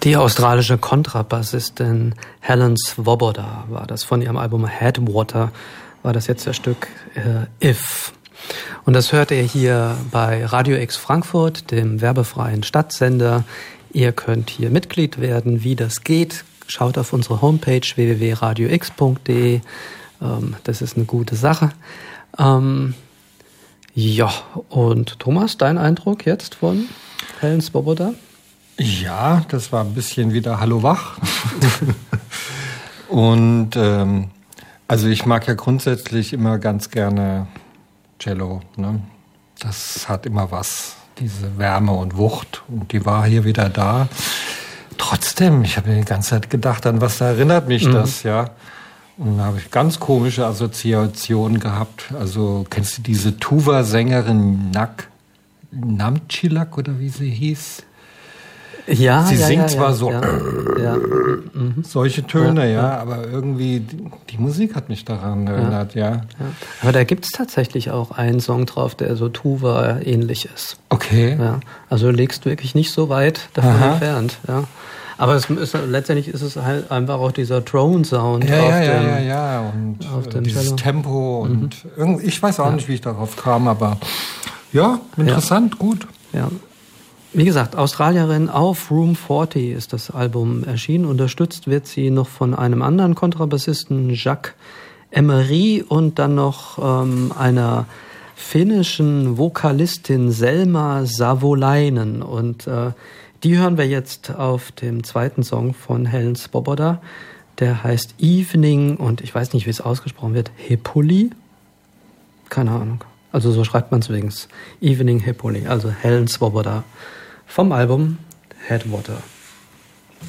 Die australische Kontrabassistin Helen Swoboda war das. Von ihrem Album Headwater war das jetzt das Stück If. Und das hört ihr hier bei Radio X Frankfurt, dem werbefreien Stadtsender. Ihr könnt hier Mitglied werden. Wie das geht, schaut auf unsere Homepage www.radiox.de. Das ist eine gute Sache. Ja, und Thomas, dein Eindruck jetzt von Helen Swoboda? Ja, das war ein bisschen wieder Hallo Wach. Und also ich mag ja grundsätzlich immer ganz gerne Cello. Ne? Das hat immer was, diese Wärme und Wucht. Und die war hier wieder da. Trotzdem, ich habe mir die ganze Zeit gedacht, an was erinnert mich das, ja. Und da habe ich ganz komische Assoziationen gehabt. Also kennst du diese Tuva-Sängerin Namchilak oder wie sie hieß? Ja, sie singt zwar so solche Töne, aber irgendwie die Musik hat mich daran erinnert, ja. Aber da gibt's tatsächlich auch einen Song drauf, der so Tuva ähnlich ist. Okay. Ja, also liegst du wirklich nicht so weit davon entfernt, ja. Aber letztendlich ist es halt einfach auch dieser Drone-Sound und auf dem dieses Cello. Tempo und ich weiß auch nicht, wie ich darauf kam, aber ja, interessant, gut. Ja. Wie gesagt, Australierin, auf Room 40 ist das Album erschienen. Unterstützt wird sie noch von einem anderen Kontrabassisten, Jacques Emery, und dann noch einer finnischen Vokalistin, Selma Savolainen. Und die hören wir jetzt auf dem zweiten Song von Helen Swoboda. Der heißt Evening und ich weiß nicht, wie es ausgesprochen wird. Hippoly? Keine Ahnung. Also so schreibt man es übrigens. Evening Hippoly, also Helen Swoboda vom Album Headwater.